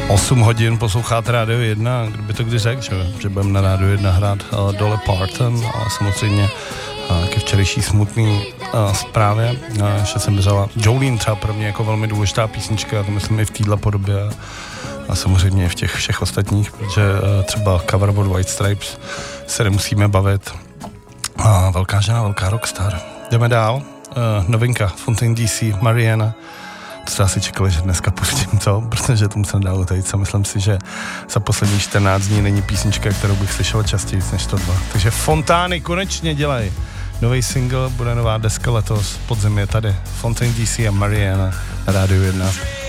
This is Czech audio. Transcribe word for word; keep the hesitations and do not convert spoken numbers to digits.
osm hodin posloucháte Rádio jedna, kdyby to kdy řekl, že, že budeme na Rádio jedna hrát uh, Dolly Parton, ale samozřejmě uh, ke včerejší smutný uh, zprávě, uh, že jsem vzala Jolene třeba pro mě jako velmi důležitá písnička, to myslím i v téhle podobě a samozřejmě i v těch všech ostatních, protože uh, třeba cover od White Stripes se nemusíme bavit. Uh, velká žena, velká rockstar. Jdeme dál, uh, novinka Fontaine D C, Mariana. To jste asi čekali, že dneska pustím to, protože tomu se nedalo teď. Myslím si, že za poslední čtrnáct dní není písnička, kterou bych slyšel častěji než to dva. Takže Fontány konečně dělají. Nový single, bude nová deska letos, podzim je tady. Fontaine D C a Mariana na Rádiu jedna.